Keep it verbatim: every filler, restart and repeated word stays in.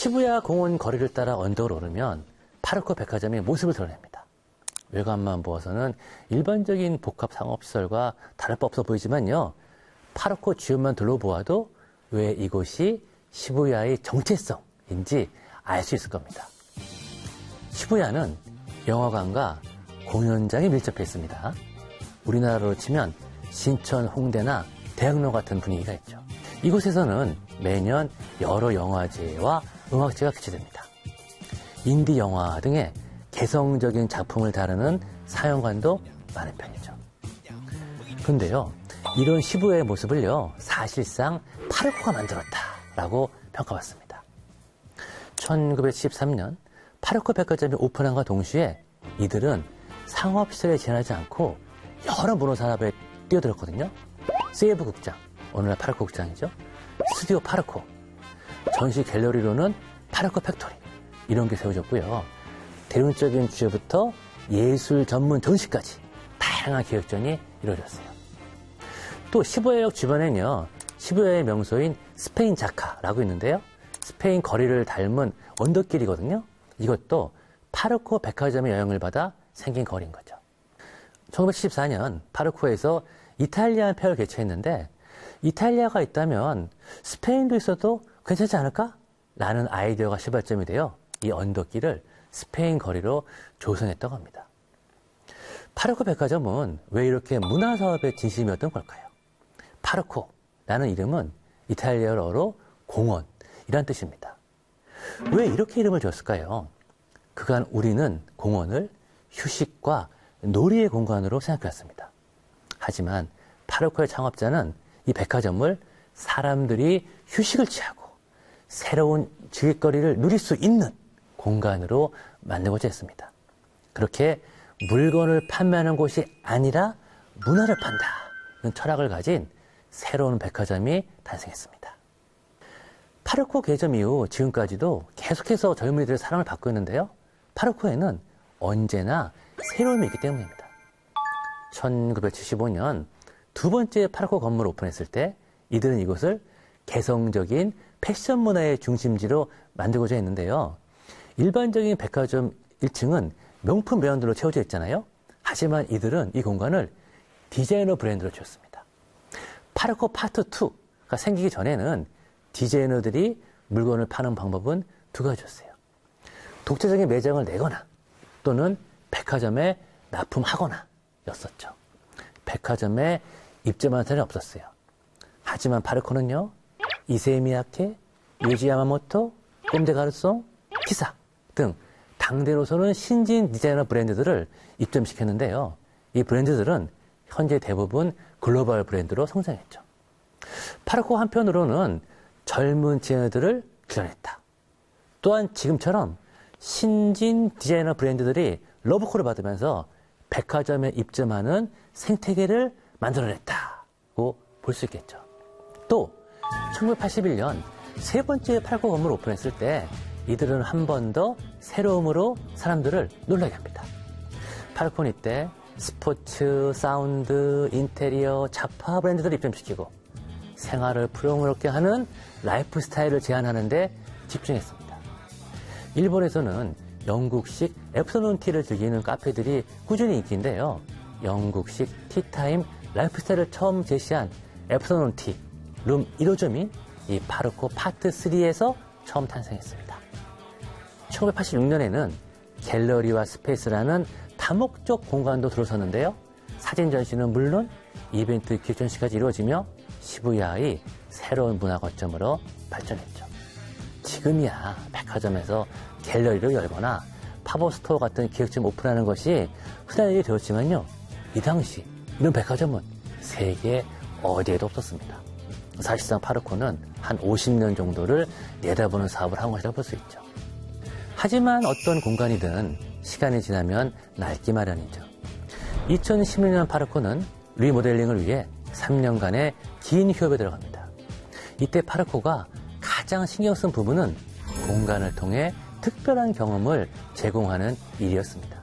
시부야 공원 거리를 따라 언덕을 오르면 파르코 백화점의 모습을 드러냅니다. 외관만 보아서는 일반적인 복합 상업시설과 다를 바 없어 보이지만요. 파르코 주변만 둘러보아도 왜 이곳이 시부야의 정체성인지 알 수 있을 겁니다. 시부야는 영화관과 공연장이 밀접해 있습니다. 우리나라로 치면 신천, 홍대나 대학로 같은 분위기가 있죠. 이곳에서는 매년 여러 영화제와 음악제가 개최됩니다. 인디 영화 등의 개성적인 작품을 다루는 사연관도 많은 편이죠. 그런데요, 이런 시부야의 모습을요, 사실상 파르코가 만들었다라고 평가받습니다. 천구백칠십삼 년 파르코 백화점이 오픈함과 동시에 이들은 상업시설에 지나지 않고 여러 문화산업에 뛰어들었거든요. 세이브 극장, 오늘날 파르코 극장이죠. 스튜디오 파르코, 전시 갤러리로는 파르코 팩토리, 이런 게 세워졌고요. 대중적인 주제부터 예술 전문 전시까지 다양한 기획전이 이루어졌어요. 또 시부야역 주변에는요, 시부야의 명소인 스페인 자카라고 있는데요. 스페인 거리를 닮은 언덕길이거든요. 이것도 파르코 백화점의 영향을 받아 생긴 거리인 거죠. 천구백칠십사 년 파르코에서 이탈리아 페어를 개최했는데 이탈리아가 있다면 스페인도 있어도 괜찮지 않을까? 라는 아이디어가 시발점이 되어 이 언덕길을 스페인 거리로 조성했다고 합니다. 파르코 백화점은 왜 이렇게 문화사업의 진심이었던 걸까요? 파르코라는 이름은 이탈리아어로 공원이란 뜻입니다. 왜 이렇게 이름을 지었을까요? 그간 우리는 공원을 휴식과 놀이의 공간으로 생각했습니다. 하지만 파르코의 창업자는 이 백화점을 사람들이 휴식을 취하고 새로운 즐길거리를 누릴 수 있는 공간으로 만들고자 했습니다. 그렇게 물건을 판매하는 곳이 아니라 문화를 판다는 철학을 가진 새로운 백화점이 탄생했습니다. 파르코 개점 이후 지금까지도 계속해서 젊은이들의 사랑을 받고 있는데요. 파르코에는 언제나 새로움이 있기 때문입니다. 천구백칠십오 년 두 번째 파르코 건물을 오픈했을 때 이들은 이곳을 개성적인 패션 문화의 중심지로 만들고자 했는데요. 일반적인 백화점 일 층은 명품 브랜드로 채워져 있잖아요. 하지만 이들은 이 공간을 디자이너 브랜드로 채웠습니다. 파르코 파트 이가 생기기 전에는 디자이너들이 물건을 파는 방법은 두 가지였어요. 독자적인 매장을 내거나 또는 백화점에 납품하거나 였었죠. 백화점에 입점하는 사람이 없었어요. 하지만 파르코는요, 이세미야케, 요지 야마모토, 꼼데 가르송, 키사 등 당대로서는 신진 디자이너 브랜드들을 입점시켰는데요. 이 브랜드들은 현재 대부분 글로벌 브랜드로 성장했죠. 파르코 한편으로는 젊은 디자이너들을 길러냈다. 또한 지금처럼 신진 디자이너 브랜드들이 러브콜을 받으면서 백화점에 입점하는 생태계를 만들어냈다고 볼 수 있겠죠. 또 천구백팔십일 년 세 번째 파르코 건물을 오픈했을 때 이들은 한 번 더 새로움으로 사람들을 놀라게 합니다. 파르코는 이때 스포츠, 사운드, 인테리어, 잡화 브랜드들을 입점시키고 생활을 풍요롭게 하는 라이프 스타일을 제안하는 데 집중했습니다. 일본에서는 영국식 애프터눈 티를 즐기는 카페들이 꾸준히 인기인데요. 영국식 티타임 라이프 스타일을 처음 제시한 애프터눈 티, 룸 일 호점이 이 파르코 파트 삼에서 처음 탄생했습니다. 천구백팔십육 년에는 갤러리와 스페이스라는 다목적 공간도 들어섰는데요. 사진 전시는 물론 이벤트 기획 전시까지 이루어지며 시부야의 새로운 문화 거점으로 발전했죠. 지금이야 백화점에서 갤러리를 열거나 팝업 스토어 같은 기획점 오픈하는 것이 흔한 일이 되었지만요. 이 당시 이런 백화점은 세계 어디에도 없었습니다. 사실상 파르코는 한 오십 년 정도를 내다보는 사업을 한 것이라고 볼 수 있죠. 하지만 어떤 공간이든 시간이 지나면 낡기 마련이죠. 이천십육 년 파르코는 리모델링을 위해 삼 년간의 긴 휴업에 들어갑니다. 이때 파르코가 가장 신경 쓴 부분은 공간을 통해 특별한 경험을 제공하는 일이었습니다.